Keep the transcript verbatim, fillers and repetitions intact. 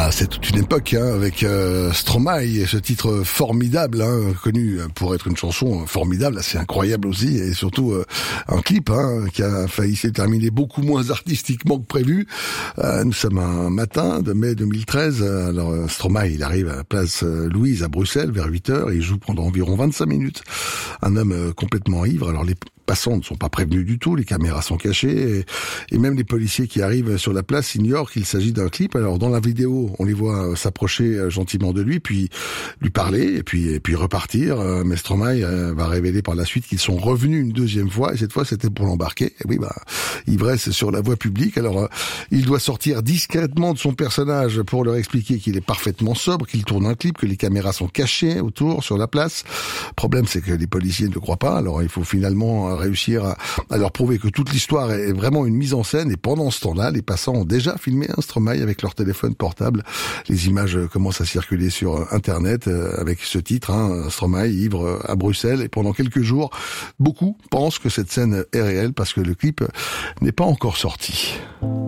Ah, c'est toute une époque hein, avec euh, Stromae et ce titre formidable, hein, connu pour être une chanson formidable, assez incroyable aussi, et surtout euh, un clip hein, qui a failli se terminer beaucoup moins artistiquement que prévu. Euh, nous sommes un matin de mai deux mille treize. Alors Stromae, il arrive à la place Louise à Bruxelles vers huit heures et il joue pendant environ vingt-cinq minutes. Un homme euh, complètement ivre. Alors les passants ne sont pas prévenus du tout, les caméras sont cachées et, et même les policiers qui arrivent sur la place ignorent qu'il s'agit d'un clip. Alors dans la vidéo, on les voit s'approcher gentiment de lui, puis lui parler et puis et puis repartir. Mais Stromae va révéler par la suite qu'ils sont revenus une deuxième fois et cette fois c'était pour l'embarquer. Et oui, bah ivresse sur la voie publique. Alors il doit sortir discrètement de son personnage pour leur expliquer qu'il est parfaitement sobre, qu'il tourne un clip, que les caméras sont cachées autour sur la place. Le problème c'est que les policiers ne le croient pas. Alors il faut finalement réussir à, à leur prouver que toute l'histoire est vraiment une mise en scène et pendant ce temps-là, les passants ont déjà filmé un Stromae avec leur téléphone portable. Les images commencent à circuler sur Internet avec ce titre, hein, Stromae ivre à Bruxelles et pendant quelques jours, beaucoup pensent que cette scène est réelle parce que le clip n'est pas encore sorti.